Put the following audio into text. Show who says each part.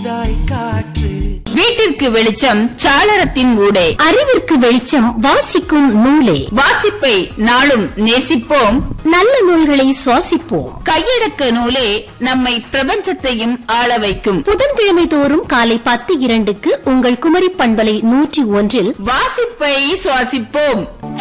Speaker 1: வீட்டிற்கு வெளிச்சம் சாளரத்தின் ஊடே,
Speaker 2: அறிவிற்கு வெளிச்சம் வாசிக்கும் நூலே.
Speaker 1: வாசிப்பை நாளும் நேசிப்போம்,
Speaker 2: நல்ல நூல்களை சுவாசிப்போம்.
Speaker 1: கையடக்க நூலே நம்மை பிரபஞ்சத்தையும் ஆள வைக்கும்.
Speaker 2: புதன்கிழமை தோறும் காலை 10:02 உங்கள் குமரி பண்பலை 101
Speaker 1: வாசிப்பை சுவாசிப்போம்.